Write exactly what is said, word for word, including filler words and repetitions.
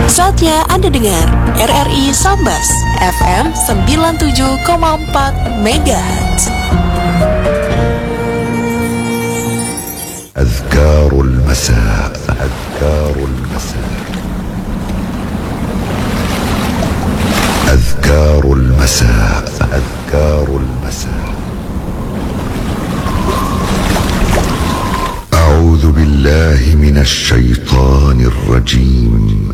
Saatnya Anda dengar R R I Sambas F M sembilan puluh tujuh koma empat megahertz. أذكار المساء أذكار المساء أذكار المساء أذكار المساء أعوذ بالله من الشيطان الرجيم